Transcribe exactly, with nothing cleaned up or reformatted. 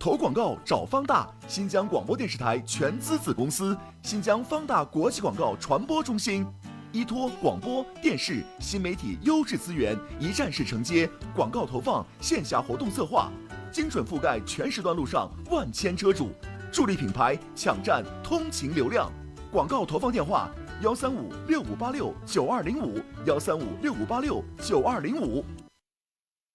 投广告找方大，新疆广播电视台全资子公司，新疆方大国际广告传播中心。依托广播电视新媒体优质资源，一站式承接广告投放、线下活动策划，精准覆盖全时段路上万千车主，助力品牌抢占通勤流量。广告投放电话：幺三五六五八六九二零五，幺三五六五八六九二零五。